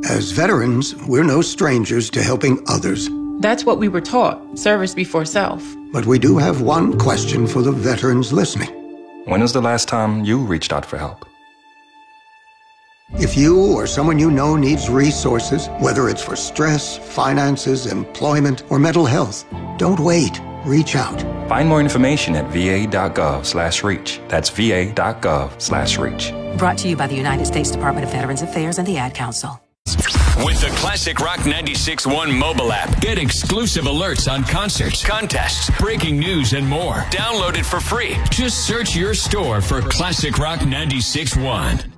As veterans, we're no strangers to helping others. That's what we were taught, service before self. But we do have one question for the veterans listening. When was the last time you reached out for help? If you or someone you know needs resources, whether it's for stress, finances, employment, or mental health, don't wait. Reach out. Find more information at va.gov/reach. That's va.gov/reach. Brought to you by the United States Department of Veterans Affairs and the Ad Council. With the Classic Rock 96.1 mobile app, get exclusive alerts on concerts, contests, breaking news, and more. Download it for free. Just search your store for Classic Rock 96.1.